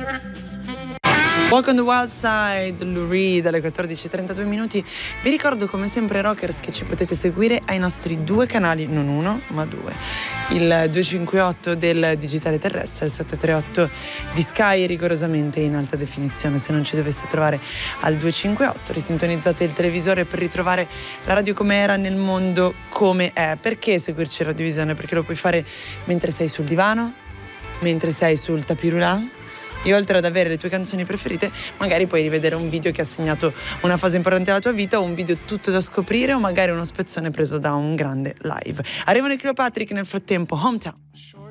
Walk on the Wild Side, Lou Reed alle 14:32. Vi ricordo come sempre Rockers che ci potete seguire ai nostri 2 canali, non 1 ma 2. Il 258 del digitale terrestre, il 738 di Sky, rigorosamente in alta definizione. Se non ci doveste trovare al 258, risintonizzate il televisore per ritrovare la radio come era nel mondo come è. Perché seguirci in radiovisione? Perché lo puoi fare mentre sei sul divano, mentre sei sul tapis roulant. E oltre ad avere le tue canzoni preferite, magari puoi rivedere un video che ha segnato una fase importante della tua vita, o un video tutto da scoprire, o magari uno spezzone preso da un grande live. Arrivano i Cleopatrick nel frattempo, Hometown.